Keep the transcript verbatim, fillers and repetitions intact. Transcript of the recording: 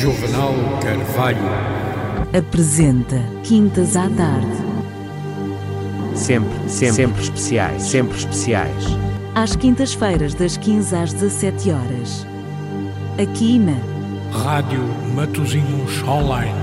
Juvenal Carvalho apresenta Quintas à Tarde. Sempre, sempre, sempre especiais, sempre especiais. Às quintas-feiras, das quinze às dezassete horas. Aqui na Rádio Matosinhos Online.